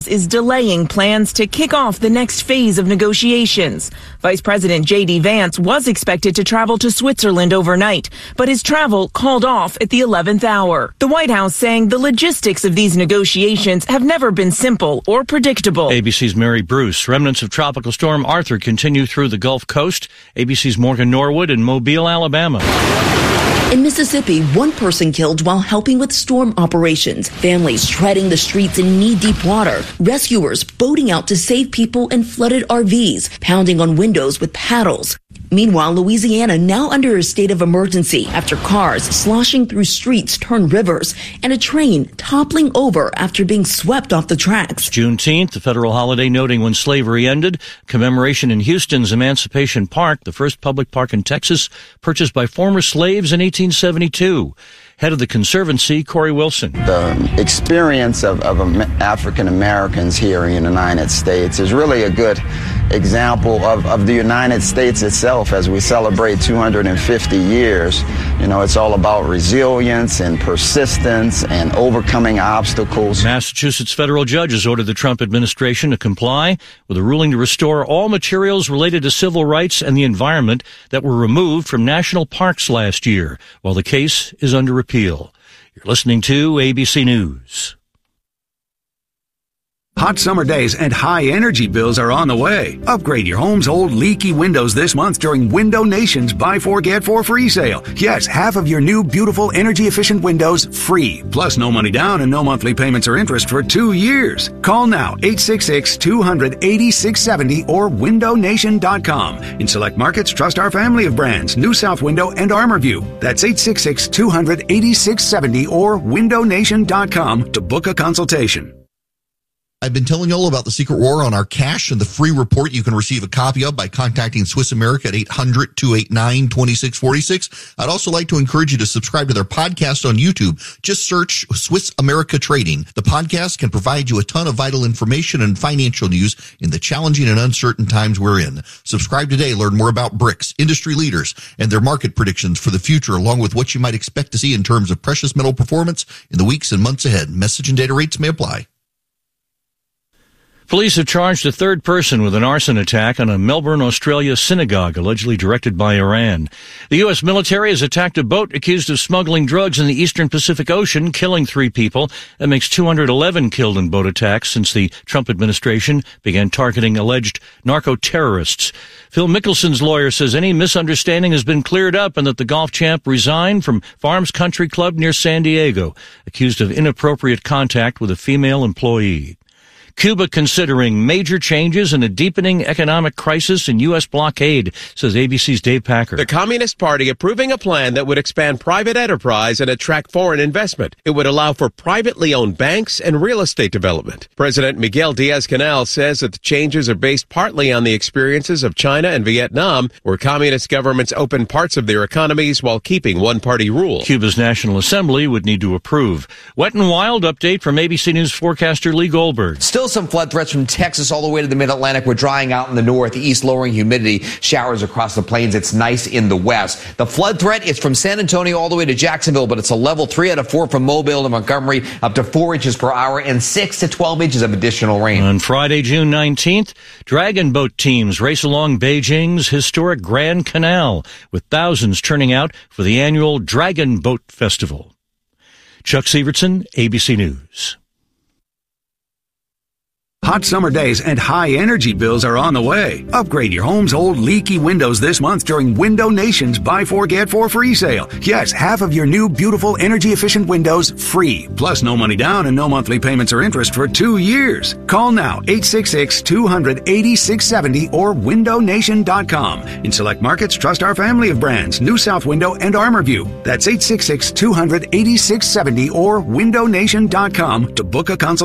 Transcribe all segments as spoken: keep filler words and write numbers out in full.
is delaying plans to kick off the next phase of negotiations. Vice President J D Vance was expected to travel to Switzerland overnight, but his travel called off at the eleventh hour. The White House saying the logistics of these negotiations have never been simple or predictable. A B C's Mary Bruce. Remnants of Tropical Storm Arthur continue through the Gulf Coast. A B C's Morgan Norwood in Mobile, Alabama. In Mississippi, one person killed while helping with storm operations. Families treading the streets in knee-deep water. Rescuers boating out to save people in flooded R Vs, pounding on windows with paddles. Meanwhile, Louisiana now under a state of emergency after cars sloshing through streets turn rivers and a train toppling over after being swept off the tracks. Juneteenth, the federal holiday noting when slavery ended. Commemoration in Houston's Emancipation Park, the first public park in Texas, purchased by former slaves in eighteen seventy-two. Head of the Conservancy, Corey Wilson. The experience of, of African Americans here in the United States is really a good example of, of the United States itself as we celebrate two hundred fifty years. You know, it's all about resilience and persistence and overcoming obstacles. Massachusetts federal judges ordered the Trump administration to comply with a ruling to restore all materials related to civil rights and the environment that were removed from national parks last year, while the case is under appeal. You're listening to A B C News. Hot summer days and high energy bills are on the way. Upgrade your home's old leaky windows this month during Window Nation's Buy Four, Get Four free sale. Yes, half of your new beautiful energy efficient windows free. Plus no money down and no monthly payments or interest for two years. Call now eight six six, two hundred, eighty-six seventy or window nation dot com. In select markets, trust our family of brands, New South Window and ArmorView. That's eight six six, two hundred, eighty-six seventy or window nation dot com to book a consultation. I've been telling you all about the Secret War on our cash and the free report you can receive a copy of by contacting Swiss America at eight hundred, two eight nine, two six four six. I'd also like to encourage you to subscribe to their podcast on YouTube. Just search Swiss America Trading. The podcast can provide you a ton of vital information and financial news in the challenging and uncertain times we're in. Subscribe today. Learn more about BRICS, industry leaders, and their market predictions for the future, along with what you might expect to see in terms of precious metal performance in the weeks and months ahead. Message and data rates may apply. Police have charged a third person with an arson attack on a Melbourne, Australia synagogue allegedly directed by Iran. The U S military has attacked a boat accused of smuggling drugs in the eastern Pacific Ocean, killing three people. That makes two hundred eleven killed in boat attacks since the Trump administration began targeting alleged narco-terrorists. Phil Mickelson's lawyer says any misunderstanding has been cleared up and that the golf champ resigned from Farms Country Club near San Diego, accused of inappropriate contact with a female employee. Cuba considering major changes and a deepening economic crisis in U S blockade, says A B C's Dave Packer. The Communist Party approving a plan that would expand private enterprise and attract foreign investment. It would allow for privately owned banks and real estate development. President Miguel Diaz-Canel says that the changes are based partly on the experiences of China and Vietnam, where communist governments opened parts of their economies while keeping one-party rule. Cuba's National Assembly would need to approve. Wet and Wild update from A B C News forecaster Lee Goldberg. Still some flood threats from Texas all the way to the mid-Atlantic. We're drying out in the northeast, lowering humidity, showers across the plains. It's nice in the west. The flood threat is from San Antonio all the way to Jacksonville, but it's a level three out of four from Mobile to Montgomery, up to four inches per hour and six to twelve inches of additional rain. On Friday, June nineteenth, dragon boat teams race along Beijing's historic Grand Canal, with thousands turning out for the annual Dragon Boat Festival. Chuck Sievertson, A B C News. Hot summer days and high energy bills are on the way. Upgrade your home's old leaky windows this month during Window Nation's Buy Four, Get Four free sale. Yes, half of your new beautiful energy efficient windows free. Plus no money down and no monthly payments or interest for two years. Call now eight six six, two hundred, eighty-six seventy or window nation dot com. In select markets, trust our family of brands, New South Window and ArmorView. That's eight six six, two hundred, eighty-six seventy or window nation dot com to book a consultation.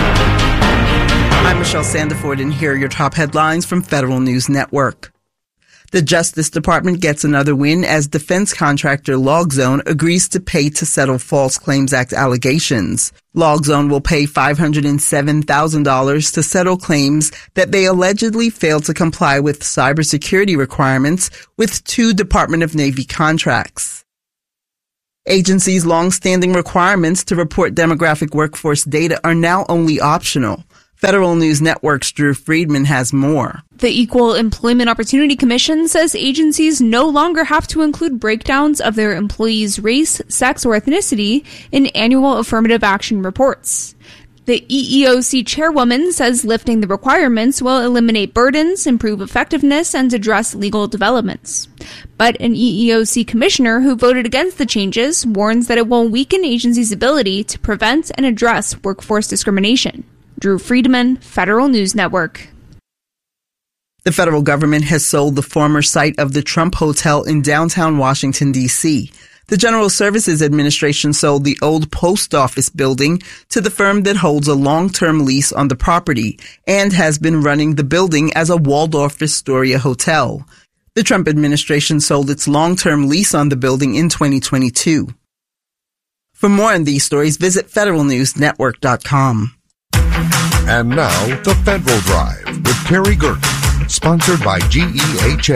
I'm Michelle Sandiford, and here are your top headlines from Federal News Network. The Justice Department gets another win as defense contractor LogZone agrees to pay to settle False Claims Act allegations. LogZone will pay five hundred seven thousand dollars to settle claims that they allegedly failed to comply with cybersecurity requirements with two Department of Navy contracts. Agencies' long-standing requirements to report demographic workforce data are now only optional. Federal News Network's Drew Friedman has more. The Equal Employment Opportunity Commission says agencies no longer have to include breakdowns of their employees' race, sex, or ethnicity in annual affirmative action reports. The E E O C chairwoman says lifting the requirements will eliminate burdens, improve effectiveness, and address legal developments. But an E E O C commissioner who voted against the changes warns that it will weaken agencies' ability to prevent and address workforce discrimination. Drew Friedman, Federal News Network. The federal government has sold the former site of the Trump Hotel in downtown Washington, D C The General Services Administration sold the old post office building to the firm that holds a long-term lease on the property and has been running the building as a Waldorf Astoria hotel. The Trump administration sold its long-term lease on the building in twenty twenty-two. For more on these stories, visit federal news network dot com. And now, The Federal Drive with Terry Gerken, sponsored by G E H A.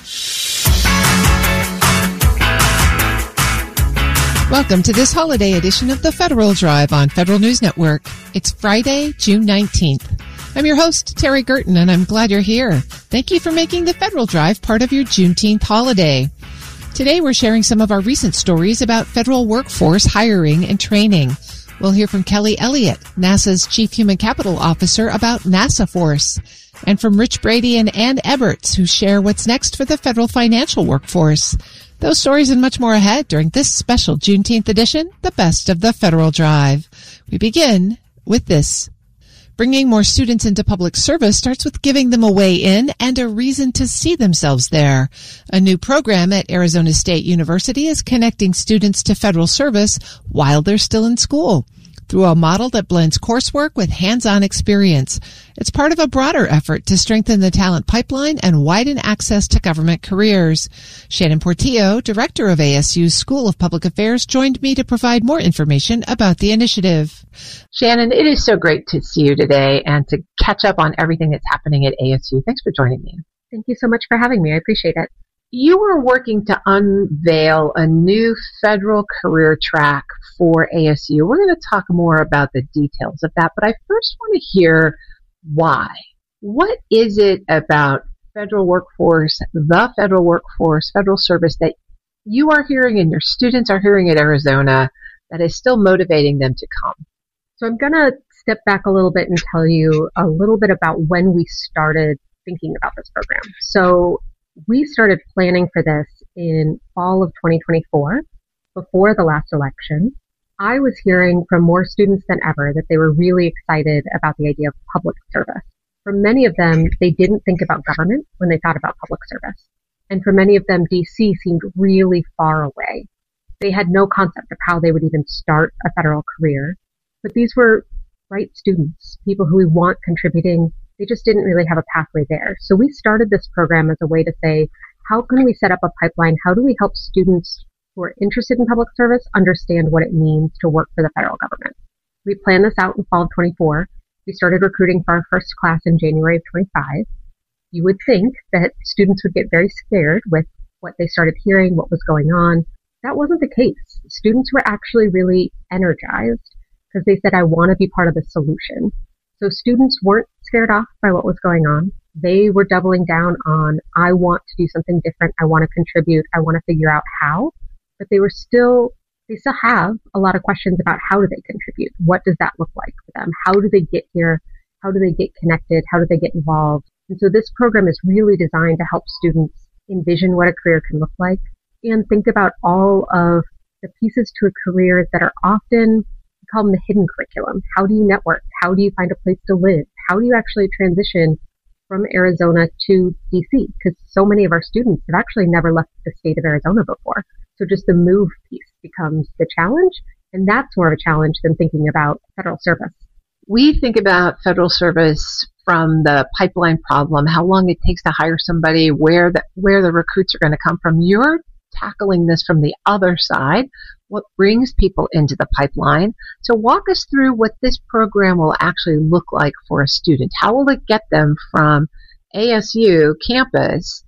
Welcome to this holiday edition of The Federal Drive on Federal News Network. It's Friday, June nineteenth. I'm your host, Terry Gerten, and I'm glad you're here. Thank you for making The Federal Drive part of your Juneteenth holiday. Today, we're sharing some of our recent stories about federal workforce hiring and training. We'll hear from Kelly Elliott, NASA's Chief Human Capital Officer, about NASA Force, and from Rich Brady and Ann Eberts, who share what's next for the federal financial workforce. Those stories and much more ahead during this special Juneteenth edition, the best of the Federal Drive. We begin with this. Bringing more students into public service starts with giving them a way in and a reason to see themselves there. A new program at Arizona State University is connecting students to federal service while they're still in school through a model that blends coursework with hands-on experience. It's part of a broader effort to strengthen the talent pipeline and widen access to government careers. Shannon Portillo, director of A S U's School of Public Affairs, joined me to provide more information about the initiative. Shannon, it is so great to see you today and to catch up on everything that's happening at A S U. Thanks for joining me. Thank you so much for having me. I appreciate it. You are working to unveil a new federal career track for A S U. We're going to talk more about the details of that, but I first want to hear why. What is it about federal workforce, the federal workforce, federal service that you are hearing and your students are hearing at Arizona that is still motivating them to come? So I'm going to step back a little bit and tell you a little bit about when we started thinking about this program. So we started planning for this in fall of twenty twenty-four, before the last election. I was hearing from more students than ever that they were really excited about the idea of public service. For many of them, they didn't think about government when they thought about public service. And for many of them, D C seemed really far away. They had no concept of how they would even start a federal career. But these were bright students, people who we want contributing. They just didn't really have a pathway there. So we started this program as a way to say, how can we set up a pipeline? How do we help students who are interested in public service understand what it means to work for the federal government? We planned this out in fall of twenty-four. We started recruiting for our first class in January of twenty-five. You would think that students would get very scared with what they started hearing, what was going on. That wasn't the case. Students were actually really energized because they said, I want to be part of the solution. So students weren't scared off by what was going on. They were doubling down on, I want to do something different. I want to contribute. I want to figure out how. But they were still, they still have a lot of questions about how do they contribute? What does that look like for them? How do they get here? How do they get connected? How do they get involved? And so this program is really designed to help students envision what a career can look like and think about all of the pieces to a career that are often, we call them the hidden curriculum. How do you network? How do you find a place to live? How do you actually transition from Arizona to D C? Because so many of our students have actually never left the state of Arizona before. So just the move piece becomes the challenge. And that's more of a challenge than thinking about federal service. We think about federal service from the pipeline problem, how long it takes to hire somebody, where the, where the recruits are going to come from. You're tackling this from the other side, what brings people into the pipeline. So walk us through what this program will actually look like for a student. How will it get them from A S U campus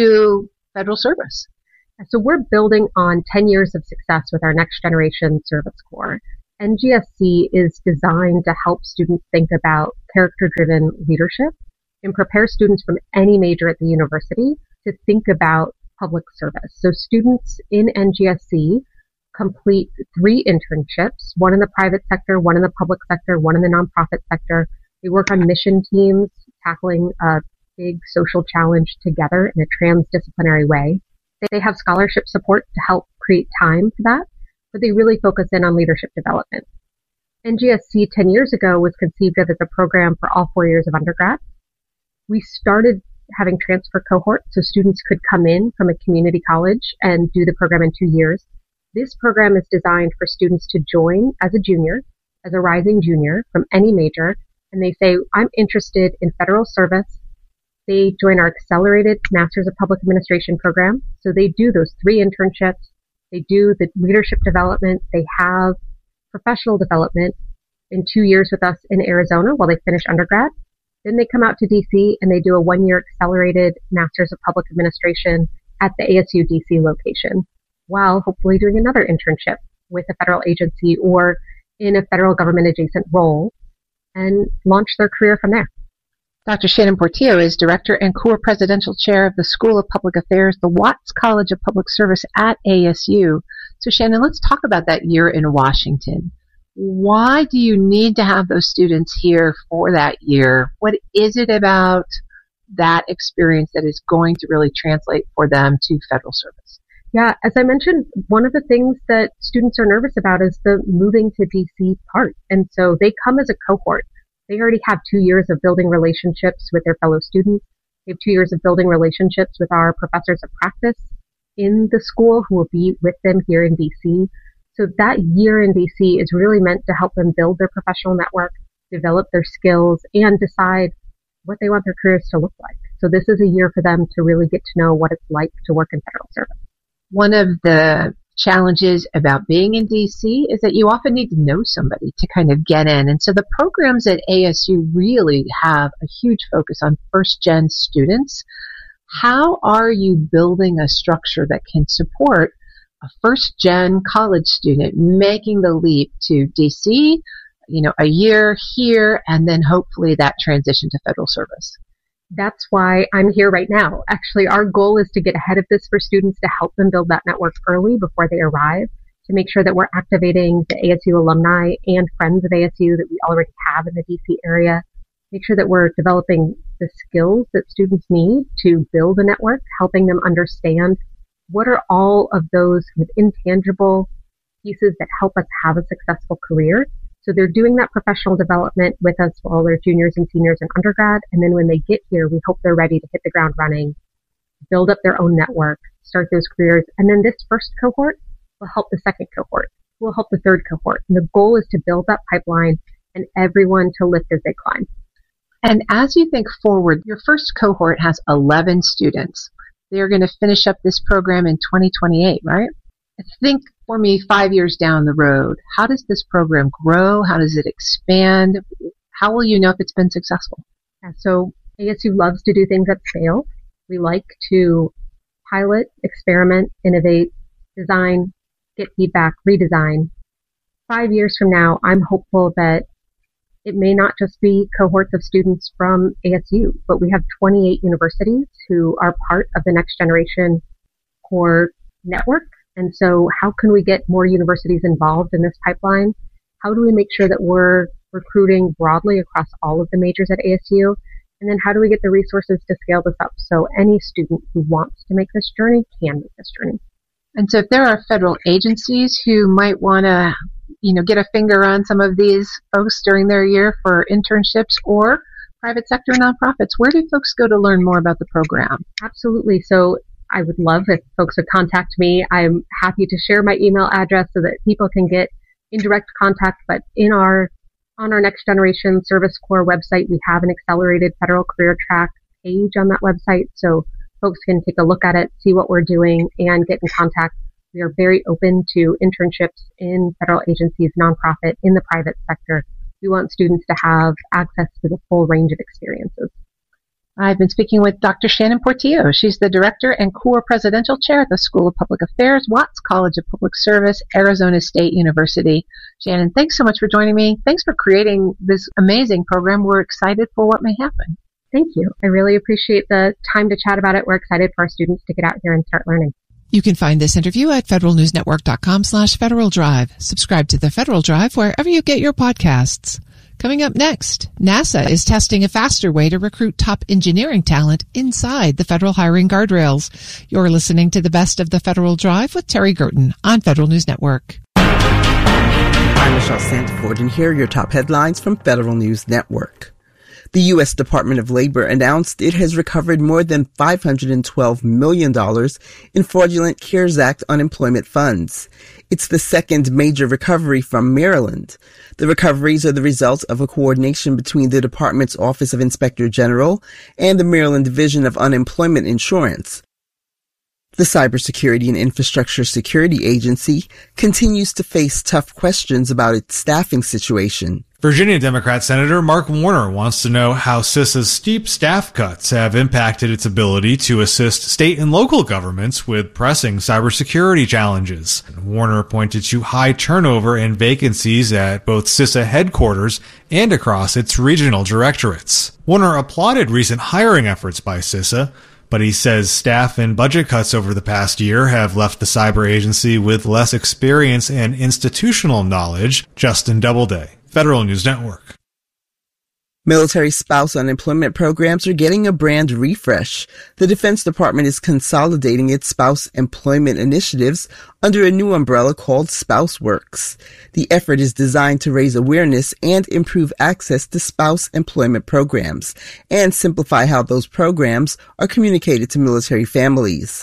to federal service? So we're building on ten years of success with our Next Generation Service Corps. N G S C is designed to help students think about character-driven leadership and prepare students from any major at the university to think about public service. So students in N G S C complete three internships, one in the private sector, one in the public sector, one in the nonprofit sector. They work on mission teams, tackling a big social challenge together in a transdisciplinary way. They have scholarship support to help create time for that, but they really focus in on leadership development. N G S C ten years ago was conceived of as a program for all four years of undergrad. We started having transfer cohorts so students could come in from a community college and do the program in two years. This program is designed for students to join as a junior, as a rising junior from any major, and they say, I'm interested in federal service. They join our accelerated Masters of Public Administration program. So they do those three internships. They do the leadership development. They have professional development in two years with us in Arizona while they finish undergrad. Then they come out to D C and they do a one-year accelerated Masters of Public Administration at the A S U D C location, while hopefully doing another internship with a federal agency or in a federal government adjacent role and launch their career from there. Doctor Shannon Portillo is Director and Core Presidential Chair of the School of Public Affairs, the Watts College of Public Service at A S U. So Shannon, let's talk about that year in Washington. Why do you need to have those students here for that year? What is it about that experience that is going to really translate for them to federal service? Yeah, as I mentioned, one of the things that students are nervous about is the moving to D C part. And so they come as a cohort. They already have two years of building relationships with their fellow students. They have two years of building relationships with our professors of practice in the school who will be with them here in D C. So that year in D C is really meant to help them build their professional network, develop their skills, and decide what they want their careers to look like. So this is a year for them to really get to know what it's like to work in federal service. One of the challenges about being in D C is that you often need to know somebody to kind of get in. And so the programs at A S U really have a huge focus on first-gen students. How are you building a structure that can support a first-gen college student making the leap to D C, you know, a year here, and then hopefully that transition to federal service? That's why I'm here right now. Actually, our goal is to get ahead of this for students to help them build that network early before they arrive, to make sure that we're activating the A S U alumni and friends of A S U that we already have in the D C area, make sure that we're developing the skills that students need to build a network, helping them understand what are all of those kind of intangible pieces that help us have a successful career. So they're doing that professional development with us while they're juniors and seniors in undergrad. And then when they get here, we hope they're ready to hit the ground running, build up their own network, start those careers. And then this first cohort will help the second cohort, will help the third cohort. And the goal is to build that pipeline and everyone to lift as they climb. And as you think forward, your first cohort has eleven students. They're going to finish up this program in twenty twenty-eight, right? Think for me five years down the road. How does this program grow? How does it expand? How will you know if it's been successful? Yeah, so A S U loves to do things at scale. We like to pilot, experiment, innovate, design, get feedback, redesign. Five years from now, I'm hopeful that it may not just be cohorts of students from A S U, but we have twenty-eight universities who are part of the Next Generation Core network. And so how can we get more universities involved in this pipeline? How do we make sure that we're recruiting broadly across all of the majors at A S U? And then how do we get the resources to scale this up so any student who wants to make this journey can make this journey? And so if there are federal agencies who might want to, you know, get a finger on some of these folks during their year for internships, or private sector nonprofits, where do folks go to learn more about the program? Absolutely. So I would love if folks would contact me. I'm happy to share my email address so that people can get in direct contact. But in our on our Next Generation Service Corps website, we have an accelerated federal career track page on that website. So folks can take a look at it, see what we're doing, and get in contact. We are very open to internships in federal agencies, nonprofit, in the private sector. We want students to have access to the full range of experiences. I've been speaking with Doctor Shannon Portillo. She's the Director and Core Presidential Chair at the School of Public Affairs, Watts College of Public Service, Arizona State University. Shannon, thanks so much for joining me. Thanks for creating this amazing program. We're excited for what may happen. Thank you. I really appreciate the time to chat about it. We're excited for our students to get out here and start learning. You can find this interview at federalnewsnetwork.com slash Federal Drive. Subscribe to the Federal Drive wherever you get your podcasts. Coming up next, NASA is testing a faster way to recruit top engineering talent inside the federal hiring guardrails. You're listening to the best of the Federal Drive with Terry Gerton on Federal News Network. I'm Michelle Santaford, and here are your top headlines from Federal News Network. The U S Department of Labor announced it has recovered more than five hundred twelve million dollars in fraudulent CARES Act unemployment funds. It's the second major recovery from Maryland. The recoveries are the result of a coordination between the department's Office of Inspector General and the Maryland Division of Unemployment Insurance. The Cybersecurity and Infrastructure Security Agency continues to face tough questions about its staffing situation. Virginia Democrat Senator Mark Warner wants to know how CISA's steep staff cuts have impacted its ability to assist state and local governments with pressing cybersecurity challenges. Warner pointed to high turnover and vacancies at both CISA headquarters and across its regional directorates. Warner applauded recent hiring efforts by CISA, but he says staff and budget cuts over the past year have left the cyber agency with less experience and institutional knowledge. Justin Doubleday, Federal News Network. Military spouse unemployment programs are getting a brand refresh. The Defense Department is consolidating its spouse employment initiatives under a new umbrella called SpouseWorks. The effort is designed to raise awareness and improve access to spouse employment programs and simplify how those programs are communicated to military families.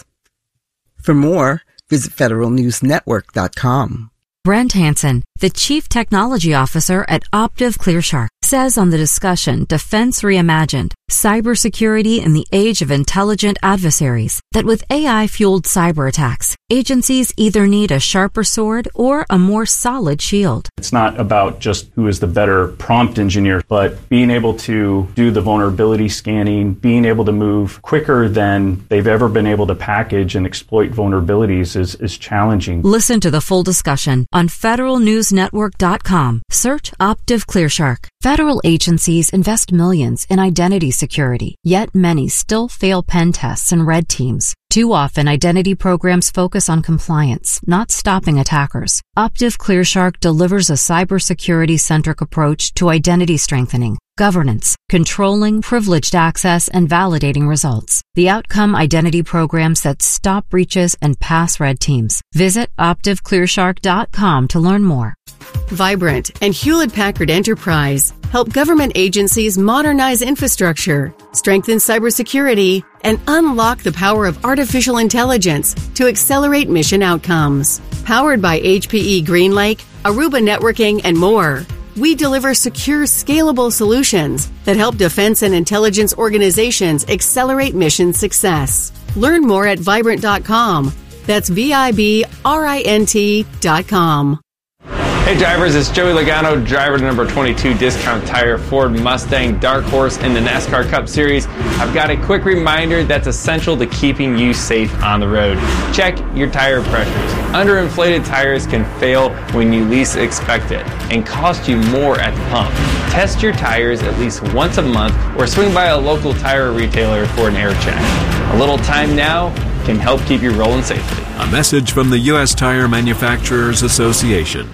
For more, visit federal news network dot com. Brent Hansen, the Chief Technology Officer at Optiv ClearShark, says on the discussion Defense Reimagined, Cybersecurity in the Age of Intelligent Adversaries, that with A I-fueled cyber attacks, agencies either need a sharper sword or a more solid shield. It's not about just who is the better prompt engineer, but being able to do the vulnerability scanning, being able to move quicker than they've ever been able to package and exploit vulnerabilities is, is challenging. Listen to the full discussion on federal news network dot com. Search Optiv ClearShark. Federal agencies invest millions in identity security, yet many still fail pen tests and red teams. Too often, identity programs focus on compliance, not stopping attackers. Optiv ClearShark delivers a cybersecurity-centric approach to identity strengthening, governance, controlling privileged access, and validating results. The outcome identity programs that stop breaches and pass red teams. Visit optiv clearshark dot com to learn more. Vibrant and Hewlett-Packard Enterprise help government agencies modernize infrastructure, strengthen cybersecurity, and unlock the power of artificial intelligence to accelerate mission outcomes. Powered by H P E GreenLake, Aruba Networking, and more, we deliver secure, scalable solutions that help defense and intelligence organizations accelerate mission success. Learn more at vibrant dot com. That's V I B R I N T dot com. Hey drivers, it's Joey Logano, driver to number twenty-two Discount Tire Ford Mustang Dark Horse in the NASCAR Cup Series. I've got a quick reminder that's essential to keeping you safe on the road. Check your tire pressures. Underinflated tires can fail when you least expect it and cost you more at the pump. Test your tires at least once a month or swing by a local tire retailer for an air check. A little time now can help keep you rolling safely. A message from the U S Tire Manufacturers Association.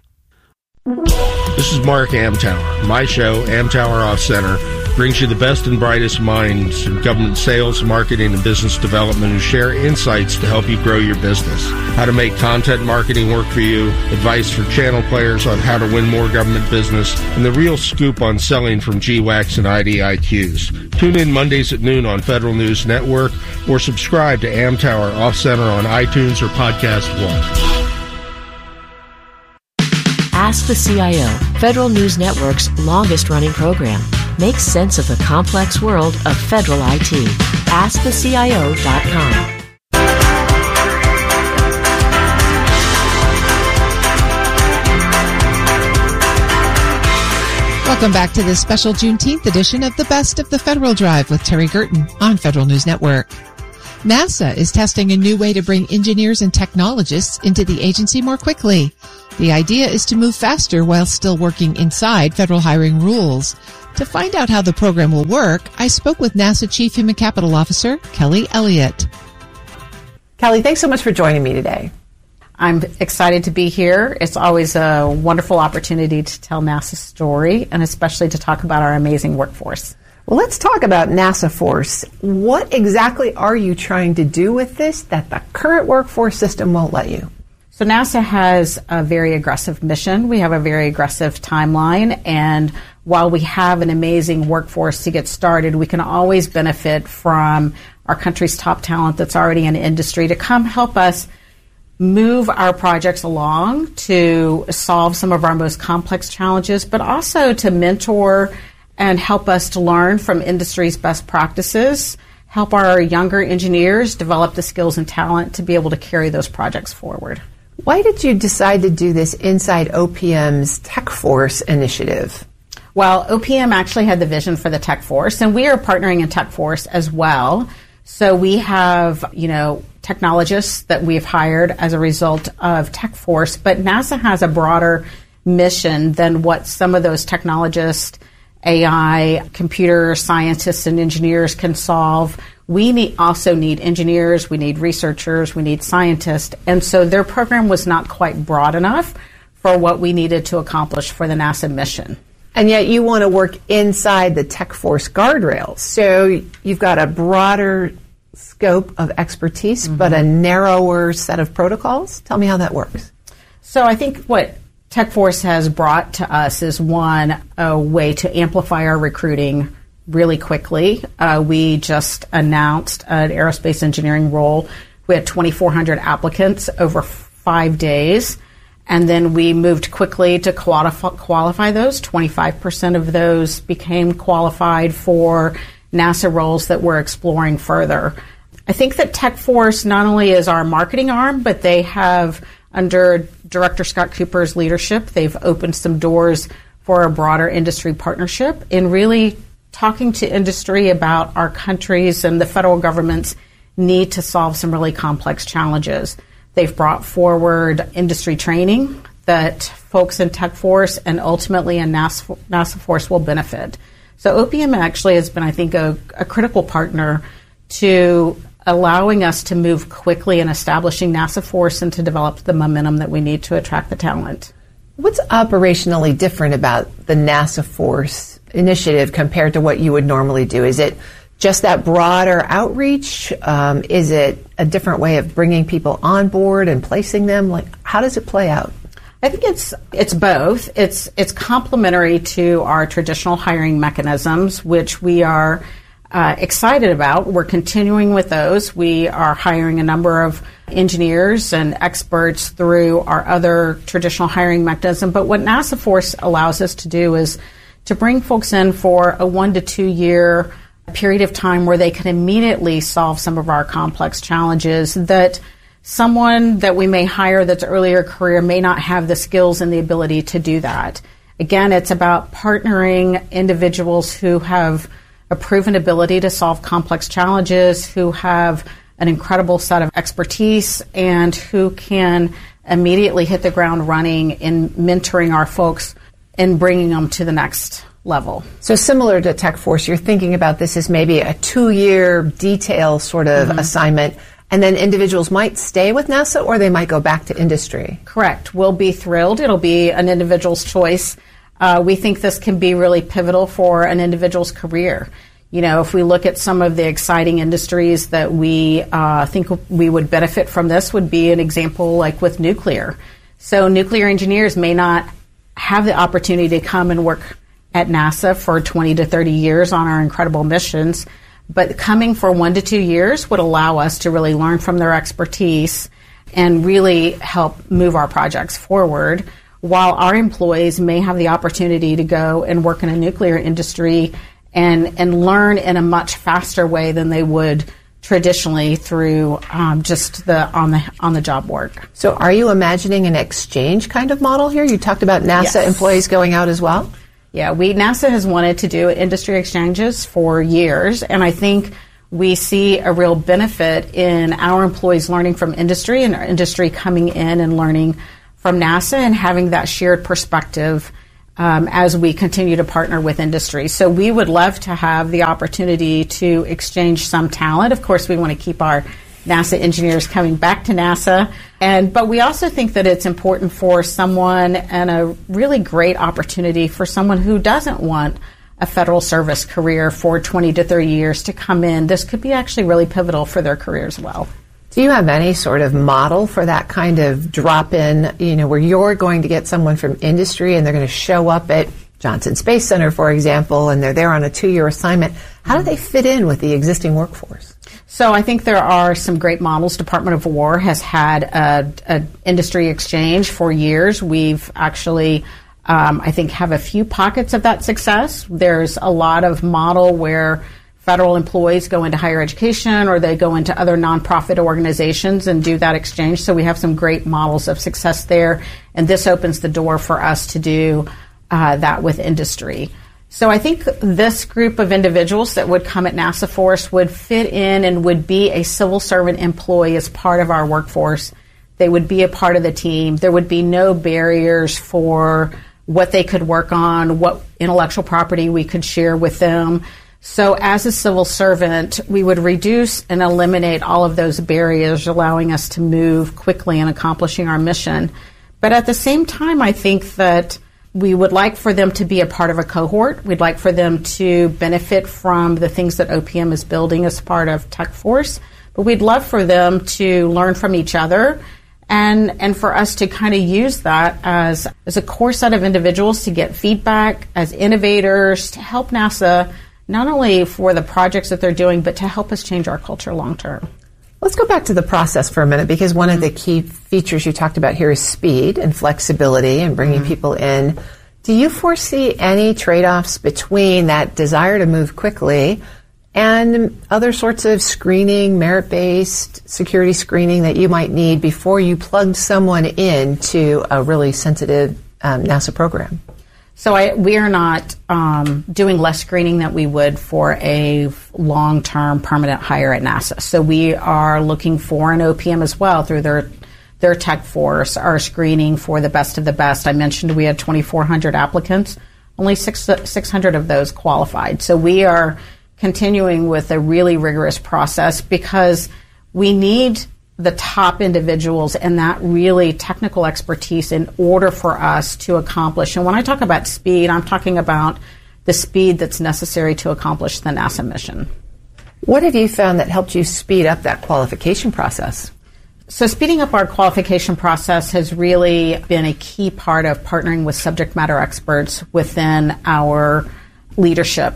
This is Mark Amtower. My show, Amtower Off Center, brings you the best and brightest minds in government sales, marketing, and business development who share insights to help you grow your business. How to make content marketing work for you, advice for channel players on how to win more government business, and the real scoop on selling from G WACs and I D I Qs. Tune in Mondays at noon on Federal News Network or subscribe to Amtower Off Center on iTunes or Podcast One. Ask the C I O, Federal News Network's longest-running program. Make sense of the complex world of federal I T. ask the C I O dot com. Welcome back to this special Juneteenth edition of the Best of the Federal Drive with Terry Gerton on Federal News Network. NASA is testing a new way to bring engineers and technologists into the agency more quickly. The idea is to move faster while still working inside federal hiring rules. To find out how the program will work, I spoke with NASA Chief Human Capital Officer Kelly Elliott. Kelly, thanks so much for joining me today. I'm excited to be here. It's always a wonderful opportunity to tell NASA's story, and especially to talk about our amazing workforce. Well, let's talk about NASA Force. What exactly are you trying to do with this that the current workforce system won't let you? So NASA has a very aggressive mission. We have a very aggressive timeline, and while we have an amazing workforce to get started, we can always benefit from our country's top talent that's already in industry to come help us move our projects along to solve some of our most complex challenges, but also to mentor and help us to learn from industry's best practices, help our younger engineers develop the skills and talent to be able to carry those projects forward. Why did you decide to do this inside O P M's Tech Force initiative? Well, O P M actually had the vision for the Tech Force, and we are partnering in Tech Force as well. So we have, you know, technologists that we've hired as a result of Tech Force, but NASA has a broader mission than what some of those technologists, A I, computer scientists, and engineers can solve. We need, also need engineers, we need researchers, we need scientists, and so their program was not quite broad enough for what we needed to accomplish for the NASA mission. And yet you want to work inside the Tech Force guardrails. So you've got a broader scope of expertise, mm-hmm. but a narrower set of protocols. Tell me how that works. So I think what Tech Force has brought to us is, one, a way to amplify our recruiting really quickly. Uh, we just announced an aerospace engineering role. We had twenty-four hundred applicants over five days. And then we moved quickly to qualify, qualify those. twenty-five percent of those became qualified for NASA roles that we're exploring further. I think that Tech Force not only is our marketing arm, but they have, under Director Scott Cooper's leadership, they've opened some doors for a broader industry partnership in really talking to industry about our country's and the federal government's need to solve some really complex challenges. They've brought forward industry training that folks in Tech Force and ultimately in NASA, NASA Force will benefit. So O P M actually has been, I think, a, a critical partner to allowing us to move quickly in establishing NASA Force and to develop the momentum that we need to attract the talent. What's operationally different about the NASA Force initiative compared to what you would normally do? Is it just that broader outreach? Um, is it a different way of bringing people on board and placing them? Like, how does it play out? I think it's it's both. It's it's complementary to our traditional hiring mechanisms, which we are uh, excited about. We're continuing with those. We are hiring a number of engineers and experts through our other traditional hiring mechanism. But what NASA Force allows us to do is to bring folks in for a one to two year period of time where they can immediately solve some of our complex challenges that someone that we may hire that's earlier career may not have the skills and the ability to do that. Again, it's about partnering individuals who have a proven ability to solve complex challenges, who have an incredible set of expertise, and who can immediately hit the ground running in mentoring our folks and bringing them to the next level. So similar to Tech Force, you're thinking about this as maybe a two-year detail sort of mm-hmm. assignment, and then individuals might stay with NASA or they might go back to industry. Correct. We'll be thrilled. It'll be an individual's choice. Uh, we think this can be really pivotal for an individual's career. You know, if we look at some of the exciting industries that we uh, think we would benefit from, this would be an example like with nuclear. So nuclear engineers may not have the opportunity to come and work at NASA for twenty to thirty years on our incredible missions, but coming for one to two years would allow us to really learn from their expertise and really help move our projects forward, while our employees may have the opportunity to go and work in a nuclear industry and, and learn in a much faster way than they would traditionally through um, just the on the on the job work. So are you imagining an exchange kind of model here? You talked about NASA yes. employees going out as well? Yeah, we NASA has wanted to do industry exchanges for years, and I think we see a real benefit in our employees learning from industry and our industry coming in and learning from NASA and having that shared perspective um, as we continue to partner with industry. So we would love to have the opportunity to exchange some talent. Of course, we want to keep our NASA engineers coming back to NASA. And but we also think that it's important for someone and a really great opportunity for someone who doesn't want a federal service career for twenty to thirty years to come in. This could be actually really pivotal for their career as well. Do you have any sort of model for that kind of drop-in, you know, where you're going to get someone from industry and they're going to show up at Johnson Space Center, for example, and they're there on a two-year assignment? How do they fit in with the existing workforce? So I think there are some great models. Department of War has had a, a industry exchange for years. We've actually, um, I think, have a few pockets of that success. There's a lot of model where federal employees go into higher education or they go into other nonprofit organizations and do that exchange. So we have some great models of success there. And this opens the door for us to do uh, that with industry. So I think this group of individuals that would come at NASA Force would fit in and would be a civil servant employee as part of our workforce. They would be a part of the team. There would be no barriers for what they could work on, what intellectual property we could share with them. So as a civil servant, we would reduce and eliminate all of those barriers, allowing us to move quickly in accomplishing our mission. But at the same time, I think that we would like for them to be a part of a cohort. We'd like for them to benefit from the things that O P M is building as part of Tech Force. But we'd love for them to learn from each other and and for us to kind of use that as, as a core set of individuals to get feedback as innovators, to help NASA not only for the projects that they're doing, but to help us change our culture long term. Let's go back to the process for a minute, because one of the key features you talked about here is speed and flexibility and bringing mm-hmm. people in. Do you foresee any trade-offs between that desire to move quickly and other sorts of screening, merit-based security screening that you might need before you plugged someone into a really sensitive um, NASA program? So I, we are not um, doing less screening than we would for a long-term permanent hire at NASA. So we are looking for an O P M as well through their their Tech Force, our screening for the best of the best. I mentioned we had twenty-four hundred applicants. Only six, six hundred of those qualified. So we are continuing with a really rigorous process because we need the top individuals and that really technical expertise in order for us to accomplish. And when I talk about speed, I'm talking about the speed that's necessary to accomplish the NASA mission. What have you found that helped you speed up that qualification process? So speeding up our qualification process has really been a key part of partnering with subject matter experts within our leadership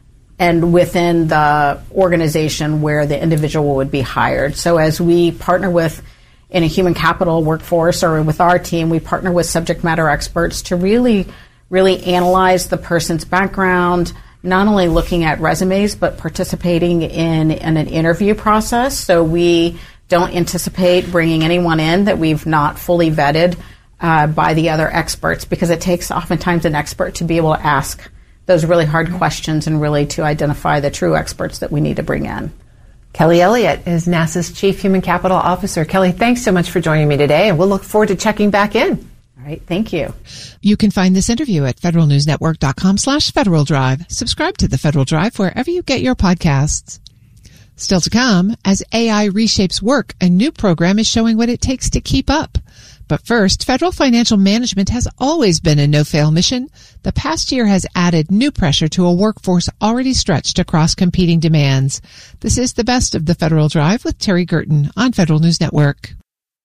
and within the organization where the individual would be hired. So as we partner with, in a human capital workforce or with our team, we partner with subject matter experts to really, really analyze the person's background, not only looking at resumes, but participating in, in an interview process. So we don't anticipate bringing anyone in that we've not fully vetted uh, by the other experts, because it takes oftentimes an expert to be able to ask those really hard questions and really to identify the true experts that we need to bring in. Kelly Elliott is NASA's Chief Human Capital Officer. Kelly, thanks so much for joining me today, and we'll look forward to checking back in. All right, thank you. You can find this interview at federalnewsnetwork.com slash Federal Drive. Subscribe to the Federal Drive wherever you get your podcasts. Still to come, as A I reshapes work, a new program is showing what it takes to keep up. But first, federal financial management has always been a no-fail mission. The past year has added new pressure to a workforce already stretched across competing demands. This is the best of the Federal Drive with Terry Gerton on Federal News Network.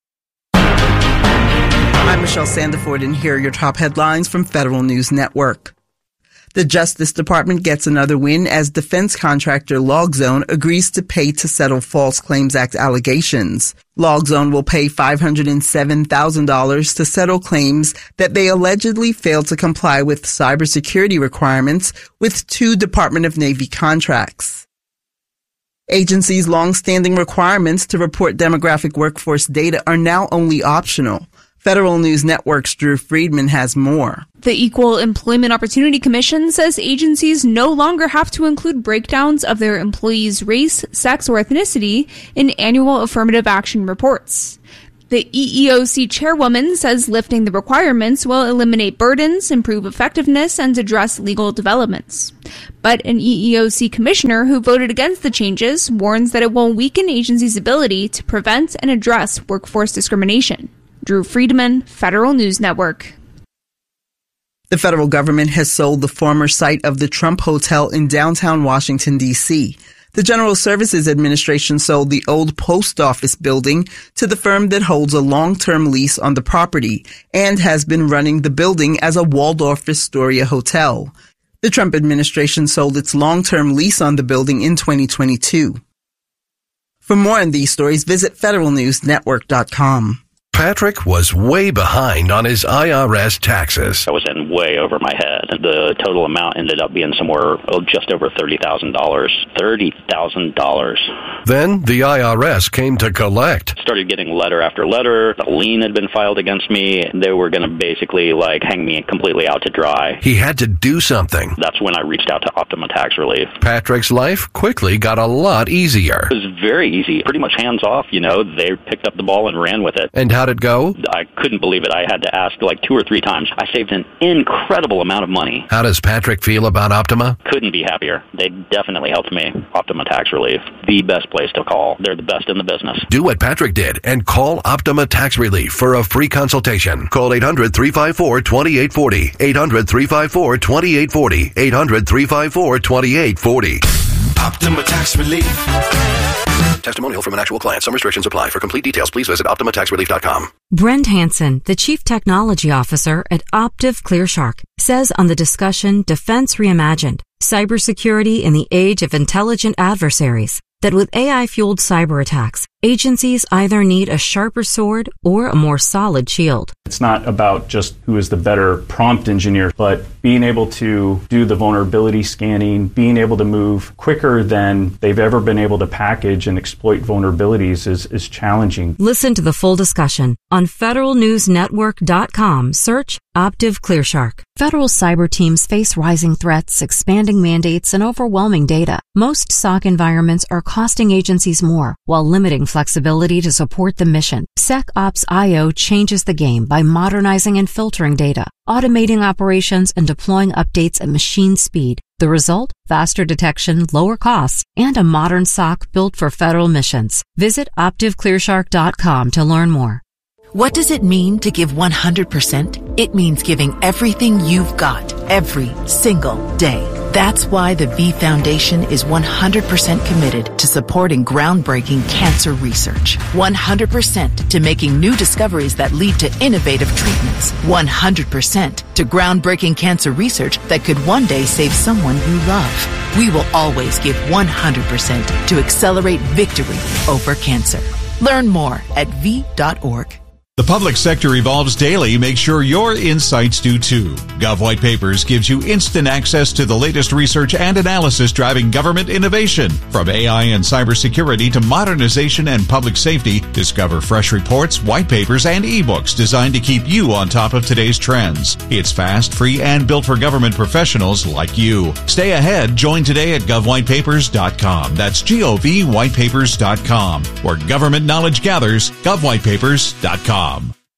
I'm Michelle Sandiford, and here are your top headlines from Federal News Network. The Justice Department gets another win as defense contractor LogZone agrees to pay to settle False Claims Act allegations. LogZone will pay five hundred seven thousand dollars to settle claims that they allegedly failed to comply with cybersecurity requirements with two Department of Navy contracts. Agencies' long-standing requirements to report demographic workforce data are now only optional. Federal News Network's Drew Friedman has more. The Equal Employment Opportunity Commission says agencies no longer have to include breakdowns of their employees' race, sex, or ethnicity in annual affirmative action reports. The E E O C chairwoman says lifting the requirements will eliminate burdens, improve effectiveness, and address legal developments. But an E E O C commissioner who voted against the changes warns that it will weaken agencies' ability to prevent and address workforce discrimination. Drew Friedman, Federal News Network. The federal government has sold the former site of the Trump Hotel in downtown Washington, D C The General Services Administration sold the old post office building to the firm that holds a long-term lease on the property and has been running the building as a Waldorf Astoria hotel. The Trump administration sold its long-term lease on the building in twenty twenty-two. For more on these stories, visit federal news network dot com. Patrick was way behind on his I R S taxes. I was in way over my head. The total amount ended up being somewhere oh, just over thirty thousand dollars. thirty thousand dollars. Then the I R S came to collect. Started getting letter after letter. A lien had been filed against me. They were going to basically like hang me completely out to dry. He had to do something. That's when I reached out to Optima Tax Relief. Patrick's life quickly got a lot easier. It was very easy. Pretty much hands off, you know. They picked up the ball and ran with it. And how'd it go? I couldn't believe it. I had to ask like two or three times. I saved an incredible amount of money. How does Patrick feel about Optima? Couldn't be happier. They definitely helped me. Optima Tax Relief, the best place to call. They're the best in the business. Do what Patrick did and call Optima Tax Relief for a free consultation. Call eight hundred, three five four, two eight four zero. eight hundred, three five four, two eight four zero. eight hundred, three five four, two eight four zero. Optima Tax Relief. Testimonial from an actual client. Some restrictions apply. For complete details, please visit optima tax relief dot com. Brent Hansen, the Chief Technology Officer at Optiv ClearShark, says on the discussion Defense Reimagined, Cybersecurity in the Age of Intelligent Adversaries, that with A I-fueled cyber attacks, agencies either need a sharper sword or a more solid shield. It's not about just who is the better prompt engineer, but being able to do the vulnerability scanning, being able to move quicker than they've ever been able to package and exploit vulnerabilities is, is challenging. Listen to the full discussion on federal news network dot com. Search Optiv ClearShark. Federal cyber teams face rising threats, expanding mandates, and overwhelming data. Most S O C environments are costing agencies more while limiting flexibility to support the mission. SecOps I O changes the game by modernizing and filtering data, automating operations, and deploying updates at machine speed. The result? Faster detection, lower costs, and a modern S O C built for federal missions. Visit optiv clearshark dot com to learn more. What does it mean to give one hundred percent? It means giving everything you've got, every single day. That's why the V Foundation is one hundred percent committed to supporting groundbreaking cancer research. one hundred percent to making new discoveries that lead to innovative treatments. one hundred percent to groundbreaking cancer research that could one day save someone you love. We will always give one hundred percent to accelerate victory over cancer. Learn more at v dot org. The public sector evolves daily. Make sure your insights do too. Gov White Papers gives you instant access to the latest research and analysis driving government innovation. From A I and cybersecurity to modernization and public safety, discover fresh reports, white papers, and ebooks designed to keep you on top of today's trends. It's fast, free, and built for government professionals like you. Stay ahead. Join today at gov white papers dot com. That's G O V white papers dot com. Where government knowledge gathers, gov white papers dot com.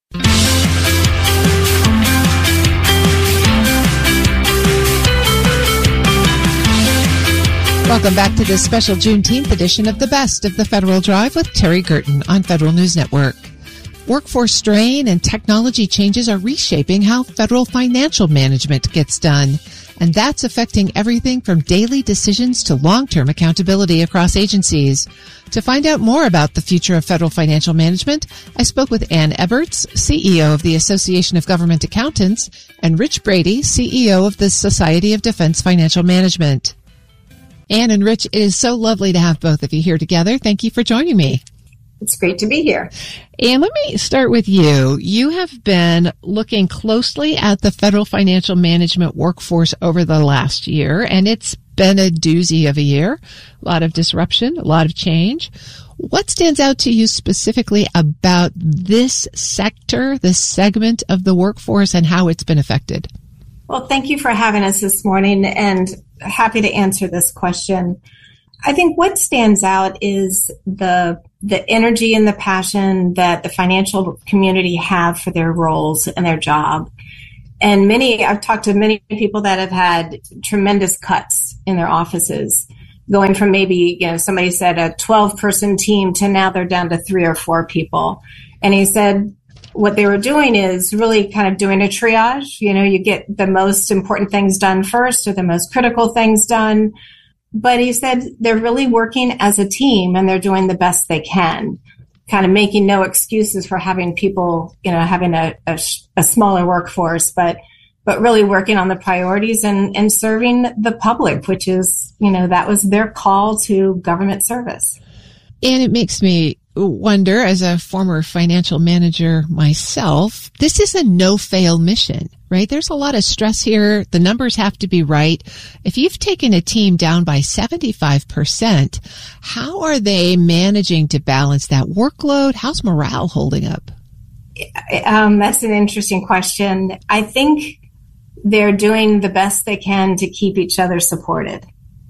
Welcome back to this special Juneteenth edition of the Best of the Federal Drive with Terry Gerton on Federal News Network. Workforce strain and technology changes are reshaping how federal financial management gets done, and that's affecting everything from daily decisions to long-term accountability across agencies. To find out more about the future of federal financial management, I spoke with Ann Eberts, C E O of the Association of Government Accountants, and Rich Brady, C E O of the Society of Defense Financial Management. Ann and Rich, it is so lovely to have both of you here together. Thank you for joining me. It's great to be here. And let me start with you. You have been looking closely at the federal financial management workforce over the last year, and it's been a doozy of a year. A lot of disruption, a lot of change. What stands out to you specifically about this sector, this segment of the workforce, and how it's been affected? Well, thank you for having us this morning, and happy to answer this question. I think what stands out is the the energy and the passion that the financial community have for their roles and their job. And many, I've talked to many people that have had tremendous cuts in their offices, going from maybe, you know, somebody said a twelve person team to now they're down to three or four people. And he said what they were doing is really kind of doing a triage. You know, you get the most important things done first or the most critical things done. But he said they're really working as a team and they're doing the best they can, kind of making no excuses for having people, you know, having a, a, a smaller workforce, but but really working on the priorities and, and serving the public, which is, you know, that was their call to government service. And it makes me wonder, as a former financial manager myself, this is a no-fail mission, right? There's a lot of stress here. The numbers have to be right. If you've taken a team down by seventy-five percent, how are they managing to balance that workload? How's morale holding up? Um, that's an interesting question. I think they're doing the best they can to keep each other supported.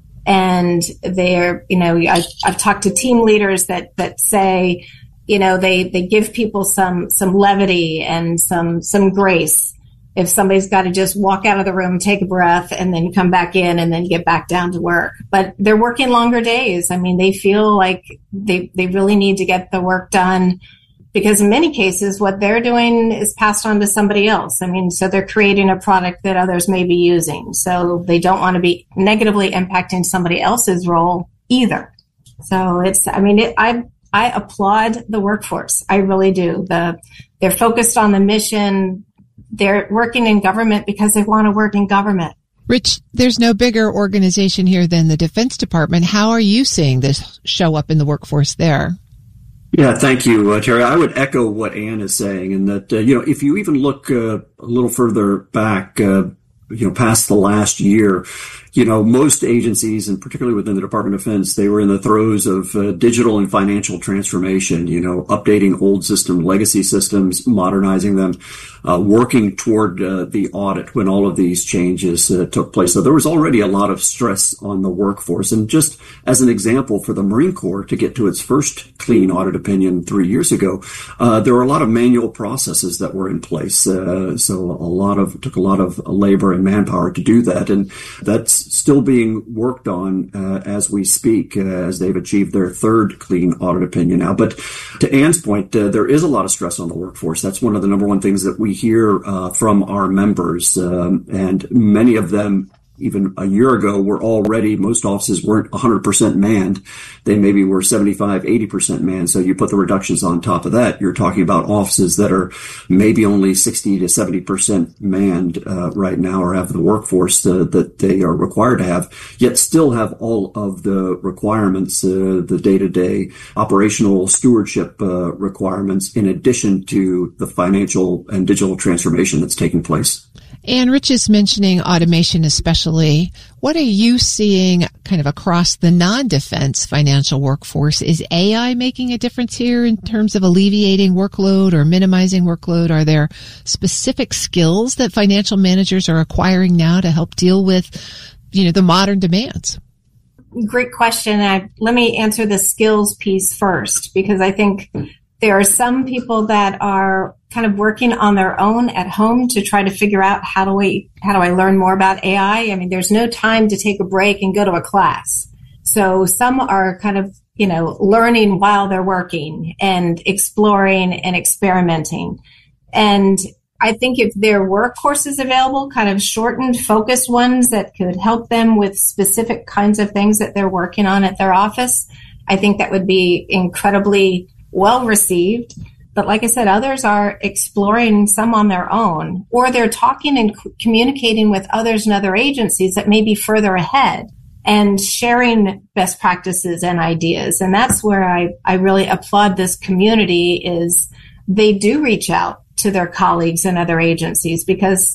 And they're, you know, I, I've talked to team leaders that, that say, you know, they, they give people some, some levity and some, some grace. If somebody's got to just walk out of the room, take a breath, and then come back in and then get back down to work. But they're working longer days. I mean, they feel like they, they really need to get the work done, because in many cases, what they're doing is passed on to somebody else. I mean, so they're creating a product that others may be using. So they don't want to be negatively impacting somebody else's role either. So it's, I mean, it, I, I applaud the workforce. I really do. The, they're focused on the mission. They're working in government because they want to work in government. Rich, there's no bigger organization here than the Defense Department. How are you seeing this show up in the workforce there? Yeah, thank you, uh, Terry. I would echo what Ann is saying, and that, uh, you know, if you even look uh, a little further back, uh, you know, past the last year, you know, most agencies, and particularly within the Department of Defense, they were in the throes of uh, digital and financial transformation, you know, updating old system, legacy systems, modernizing them, uh, working toward uh, the audit when all of these changes uh, took place. So there was already a lot of stress on the workforce. And just as an example, for the Marine Corps to get to its first clean audit opinion three years ago, uh, there were a lot of manual processes that were in place. Uh, so a lot of, it took a lot of labor and manpower to do that. And that's still being worked on uh, as we speak, uh, as they've achieved their third clean audit opinion now. But to Ann's point, uh, there is a lot of stress on the workforce. That's one of the number one things that we hear uh, from our members, um, and many of them, even a year ago, were already, most offices weren't one hundred percent manned. They maybe were seventy-five, eighty percent manned. So you put the reductions on top of that, you're talking about offices that are maybe only sixty to seventy percent manned uh, right now, or have the workforce uh, that they are required to have, yet still have all of the requirements, uh, the day-to-day operational stewardship uh, requirements, in addition to the financial and digital transformation that's taking place. And Rich is mentioning automation especially. What are you seeing kind of across the non-defense financial workforce? Is A I making a difference here in terms of alleviating workload or minimizing workload? Are there specific skills that financial managers are acquiring now to help deal with, you know, the modern demands? Great question. I, let me answer the skills piece first, because I think there are some people that are kind of working on their own at home to try to figure out how do we, how do I learn more about A I? I mean, there's no time to take a break and go to a class. So some are kind of, you know, learning while they're working and exploring and experimenting. And I think if there were courses available, kind of shortened, focused ones that could help them with specific kinds of things that they're working on at their office, I think that would be incredibly well received. But like I said, others are exploring some on their own, or they're talking and c- communicating with others in other agencies that may be further ahead and sharing best practices and ideas. And that's where I, I really applaud this community, is they do reach out to their colleagues in other agencies, because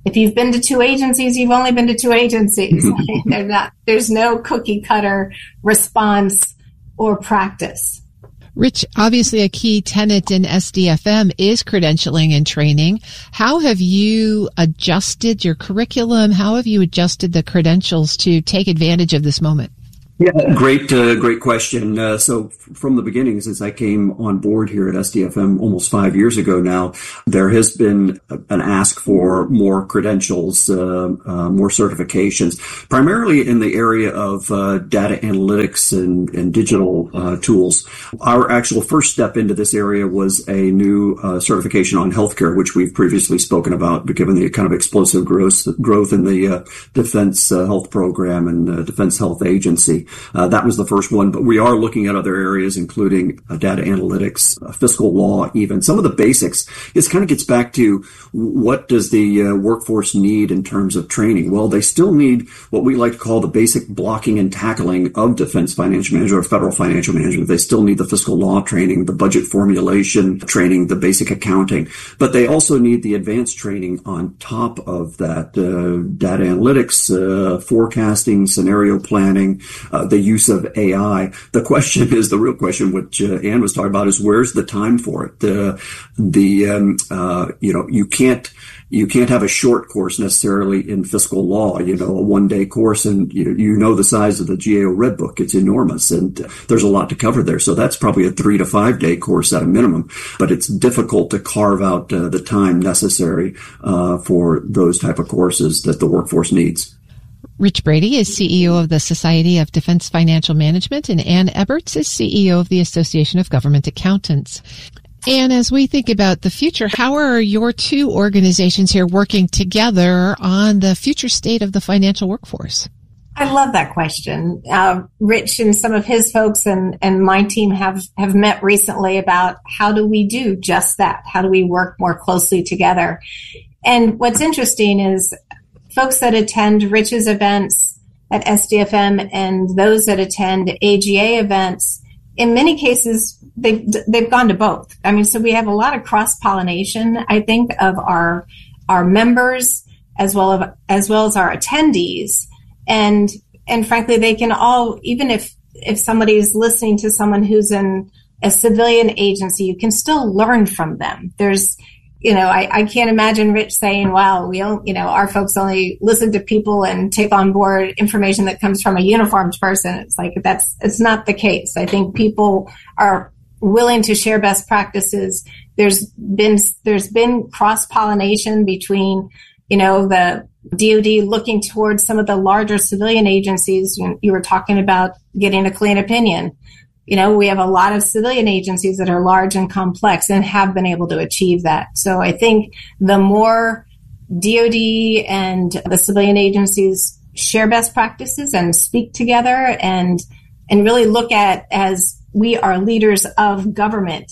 if you've been to two agencies, you've only been to two agencies. They're not, there's no cookie cutter response or practice. Rich, obviously a key tenet in S D F M is credentialing and training. How have you adjusted your curriculum? How have you adjusted the credentials to take advantage of this moment? Yeah, great, uh, great question. Uh, so from the beginning, since I came on board here at S D F M almost five years ago now, there has been an ask for more credentials, uh, uh, more certifications, primarily in the area of uh, data analytics and, and digital uh, tools. Our actual first step into this area was a new uh, certification on healthcare, which we've previously spoken about, but given the kind of explosive growth, growth in the uh, Defense uh, Health Program and uh, Defense Health Agency. Uh, that was the first one, but we are looking at other areas, including uh, data analytics, uh, fiscal law, even some of the basics. This kind of gets back to what does the uh, workforce need in terms of training? Well, they still need what we like to call the basic blocking and tackling of defense financial management or federal financial management. They still need the fiscal law training, the budget formulation training, the basic accounting, but they also need the advanced training on top of that, uh, data analytics, uh, forecasting, scenario planning, Uh, the use of A I. The question is, the real question, which uh, Ann was talking about, is where's the time for it? Uh, the, um, uh, you know, you can't, you can't have a short course necessarily in fiscal law, you know, a one day course, and you, you know the size of the G A O Red Book. It's enormous, and uh, there's a lot to cover there. So that's probably a three to five day course at a minimum, but it's difficult to carve out uh, the time necessary uh, for those type of courses that the workforce needs. Rich Brady is C E O of the Society of Defense Financial Management, and Ann Eberts is C E O of the Association of Government Accountants. Ann, as we think about the future, how are your two organizations here working together on the future state of the financial workforce? I love that question. Uh, Rich and some of his folks and, and my team have, have met recently about how do we do just that? How do we work more closely together? And what's interesting is folks that attend Rich's events at S D F M and those that attend A G A events, in many cases, they've, they've gone to both. I mean, so we have a lot of cross-pollination, I think, of our, our members as well as, as well as our attendees. And, and frankly, they can all, even if, if somebody's listening to someone who's in a civilian agency, you can still learn from them. There's, You know, I, I can't imagine Rich saying, well, we don't, you know, our folks only listen to people and take on board information that comes from a uniformed person. It's like, that's, it's not the case. I think people are willing to share best practices. There's been, there's been cross-pollination between, you know, the D O D looking towards some of the larger civilian agencies. You, you were talking about getting a clean opinion. You know, we have a lot of civilian agencies that are large and complex and have been able to achieve that. So I think the more D O D and the civilian agencies share best practices and speak together and and really look at as we are leaders of government,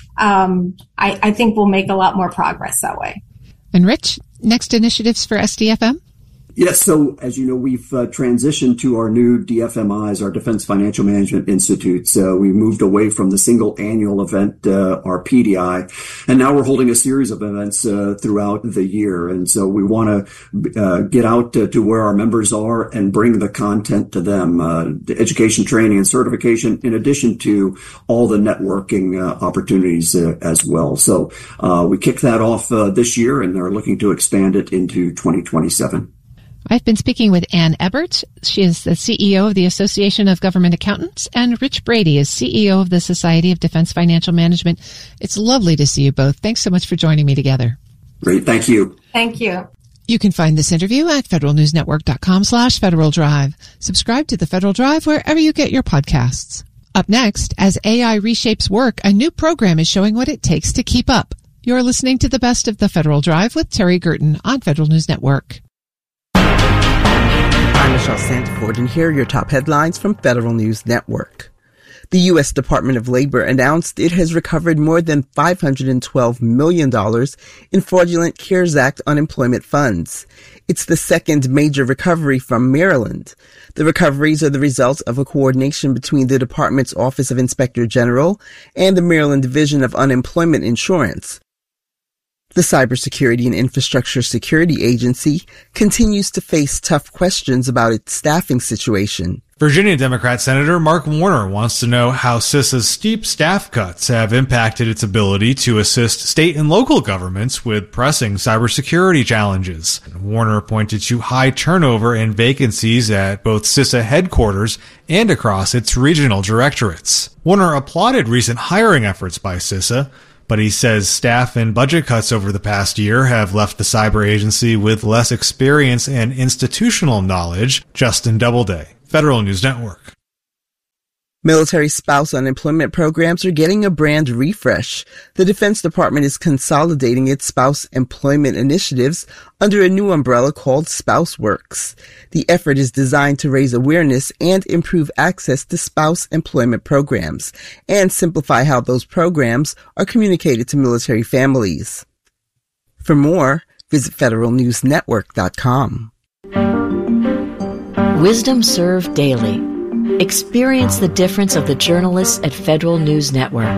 um, I, I think we'll make a lot more progress that way. And Rich, next initiatives for S D F M? Yes, so as you know, we've uh, transitioned to our new D F M Is, our Defense Financial Management Institutes. Uh, we moved away from the single annual event, uh, our P D I, and now we're holding a series of events uh, throughout the year. And so we want to uh, get out to, to where our members are and bring the content to them, uh, the education, training, and certification, in addition to all the networking uh, opportunities uh, as well. So uh, we kicked that off uh, this year, and are looking to expand it into twenty twenty-seven. I've been speaking with Ann Eberts. She is the C E O of the Association of Government Accountants, and Rich Brady is C E O of the Society of Defense Financial Management. It's lovely to see you both. Thanks so much for joining me together. Great. Thank you. Thank you. You can find this interview at federalnewsnetwork.com slash Federal Drive. Subscribe to the Federal Drive wherever you get your podcasts. Up next, as A I reshapes work, a new program is showing what it takes to keep up. You're listening to the best of the Federal Drive with Terry Gerton on Federal News Network. I'm Michelle Santaford, and here are your top headlines from Federal News Network. The U S Department of Labor announced it has recovered more than five hundred twelve million dollars in fraudulent CARES Act unemployment funds. It's the second major recovery from Maryland. The recoveries are the result of a coordination between the department's Office of Inspector General and the Maryland Division of Unemployment Insurance. The Cybersecurity and Infrastructure Security Agency continues to face tough questions about its staffing situation. Virginia Democrat Senator Mark Warner wants to know how CISA's steep staff cuts have impacted its ability to assist state and local governments with pressing cybersecurity challenges. Warner pointed to high turnover and vacancies at both CISA headquarters and across its regional directorates. Warner applauded recent hiring efforts by CISA, but he says staff and budget cuts over the past year have left the cyber agency with less experience and institutional knowledge. Justin Doubleday, Federal News Network. Military spouse unemployment programs are getting a brand refresh. The Defense Department is consolidating its spouse employment initiatives under a new umbrella called SpouseWorks. The effort is designed to raise awareness and improve access to spouse employment programs and simplify how those programs are communicated to military families. For more, visit federal news network dot com. Wisdom Served Daily. Experience the difference of the journalists at Federal News Network.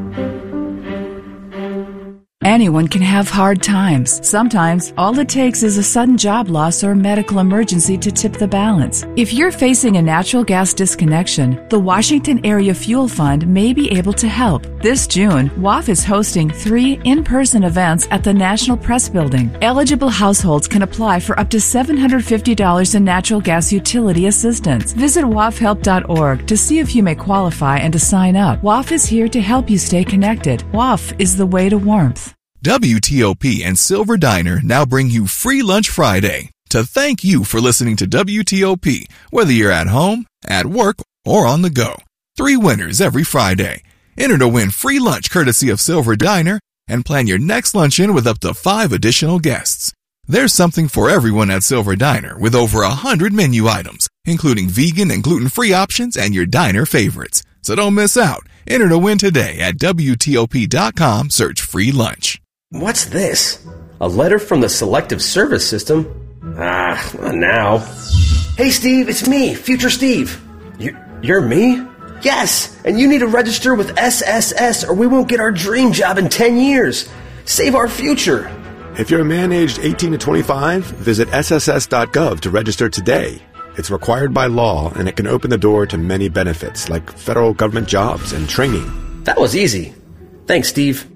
Anyone can have hard times. Sometimes, all it takes is a sudden job loss or medical emergency to tip the balance. If you're facing a natural gas disconnection, the Washington Area Fuel Fund may be able to help. This June, W A F is hosting three in-person events at the National Press Building. Eligible households can apply for up to seven hundred fifty dollars in natural gas utility assistance. Visit W A F help dot org to see if you may qualify and to sign up. W A F is here to help you stay connected. W A F is the way to warmth. W T O P and Silver Diner now bring you Free Lunch Friday to thank you for listening to W T O P, whether you're at home, at work, or on the go. Three winners every Friday. Enter to win free lunch courtesy of Silver Diner and plan your next luncheon with up to five additional guests. There's something for everyone at Silver Diner with over a hundred menu items, including vegan and gluten-free options and your diner favorites. So don't miss out. Enter to win today at W T O P dot com. Search free lunch. What's this? A letter from the Selective Service System? Ah, not now. Hey, Steve, it's me, Future Steve. You, you're me? Yes, and you need to register with S S S or we won't get our dream job in ten years. Save our future. If you're a man aged eighteen to twenty-five, visit S S S dot gov to register today. It's required by law, and it can open the door to many benefits, like federal government jobs and training. That was easy. Thanks, Steve.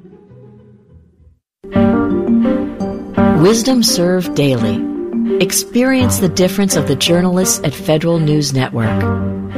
Wisdom Served Daily. Experience the difference of the journalists at Federal News Network.